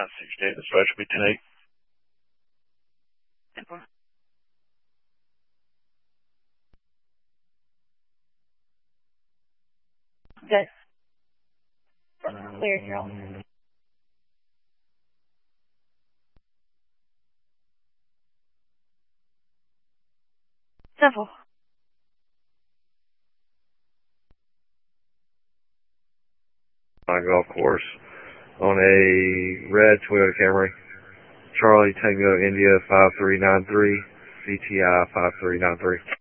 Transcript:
968, the special be 10-8. Good. Clear, Carol. Simple. On golf course on a red Toyota Camry. Charlie Tango India 5393, CTI 5393.